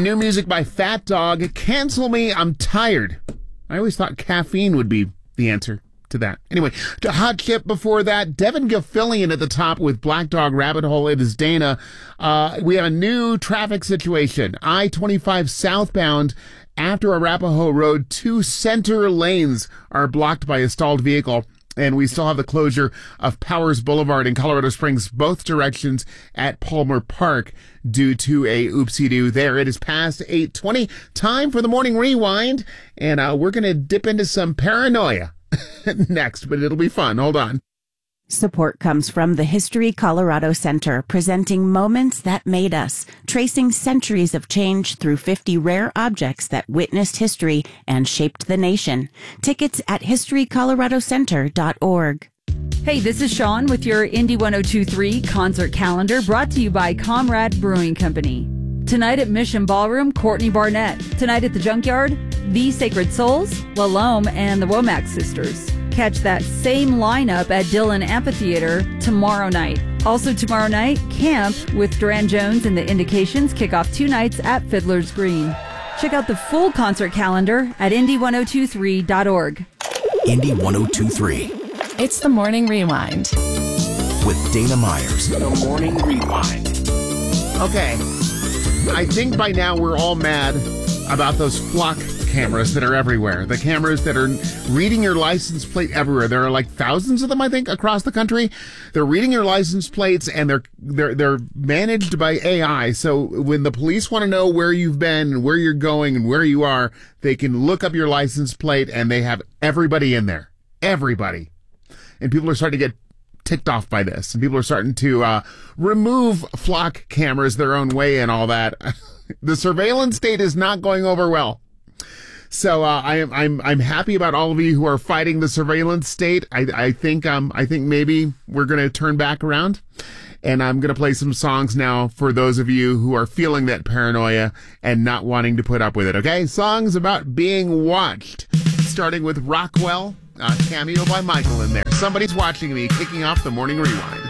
new music by Fat Dog. Cancel Me, I'm Tired. I always thought caffeine would be the answer to that. Anyway, to Hot Chip before that, Devin Gilfillian at the top with Black Dog Rabbit Hole. It is Dana. We have a new traffic situation. I-25 southbound after Arapahoe Road, 2 center lanes are blocked by a stalled vehicle. And we still have the closure of Powers Boulevard in Colorado Springs, both directions at Palmer Park due to a oopsie-doo there. It is past 8:20. Time for the Morning Rewind. And we're going to dip into some paranoia next, but it'll be fun. Hold on. Support comes from the History Colorado Center, presenting Moments That Made Us, tracing centuries of change through 50 rare objects that witnessed history and shaped the nation. Tickets at historycoloradocenter.org. Hey, this is Sean with your Indy 102.3 concert calendar, brought to you by Comrade Brewing Company. Tonight at Mission Ballroom, Courtney Barnett. Tonight at the Junkyard, The Sacred Souls, Lalome, and the Womack Sisters. Catch that same lineup at Dillon Amphitheater tomorrow night. Also tomorrow night, Camp with Duran Jones and the Indications kick off 2 nights at Fiddler's Green. Check out the full concert calendar at indy1023.org. Indy 102.3. It's the Morning Rewind with Dana Myers. The Morning Rewind. Okay. I think by now we're all mad about those flock cameras that are everywhere. The cameras that are reading your license plate everywhere. There are like thousands of them, I think, across the country. They're reading your license plates and they're managed by AI. So when the police want to know where you've been and where you're going and where you are, they can look up your license plate and they have everybody in there. Everybody. And people are starting to get ticked off by this. And people are starting to remove flock cameras their own way and all that. The surveillance state is not going over well. So I'm happy about all of you who are fighting the surveillance state. I think maybe we're going to turn back around, and I'm going to play some songs now for those of you who are feeling that paranoia and not wanting to put up with it. Okay, songs about being watched, starting with Rockwell, cameo by Michael in there. Somebody's watching me, kicking off the Morning Rewind.